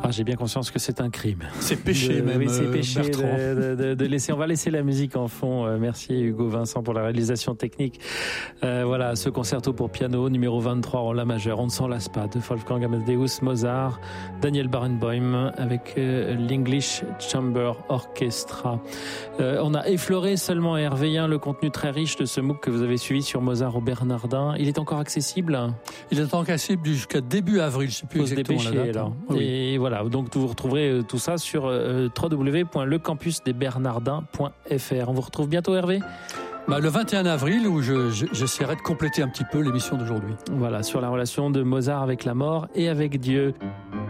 J'ai bien conscience que c'est un crime. C'est péché même. Oui, c'est péché Bertrand. de laisser. On va laisser la musique en fond. Merci Hugo Vincent pour la réalisation technique. Voilà, ce concerto pour piano numéro 23 en la majeure. On ne s'en lasse pas de Wolfgang Amadeus Mozart, Daniel Barenboim avec l'English Chamber Orchestra. On a effleuré seulement Hervé Yen le contenu très riche de ce MOOC que vous avez suivi sur Mozart au Bernardin. Il est encore accessible? Il est encore accessible jusqu'à début avril, je ne sais plus exactement la date. Alors. Oui. Et voilà, donc vous retrouverez tout ça sur www.lecampusdesbernardins.fr. On vous retrouve bientôt, Hervé? Le 21 avril, où j'essaierai de compléter un petit peu l'émission d'aujourd'hui. Voilà, sur la relation de Mozart avec la mort et avec Dieu.